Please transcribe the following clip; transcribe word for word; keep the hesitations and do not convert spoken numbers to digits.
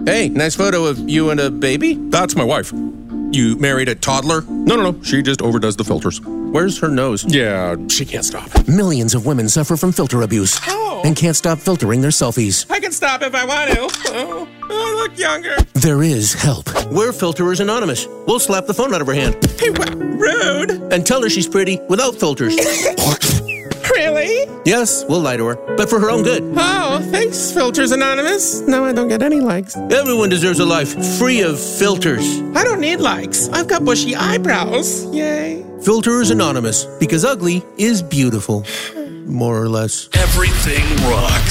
Hey, nice photo of you and a baby. That's my wife. You married a toddler? No, no, no. She just overdoes the filters. Where's her nose? Yeah, she can't stop. Millions of women suffer from filter abuse Oh. and can't stop filtering their selfies. I can stop if I want to. Oh, I look younger. There is help. We're Filterers Anonymous. We'll slap the phone out of her hand Hey, what? Rude. and tell her she's pretty without filters. Really? Yes, we'll lie to her, but for her own good. Oh, thanks, Filters Anonymous. Now I don't get any likes. Everyone deserves a life free of filters. I don't need likes. I've got bushy eyebrows. Yay. Filterers Anonymous, because ugly is beautiful. More or less. Everything rocks.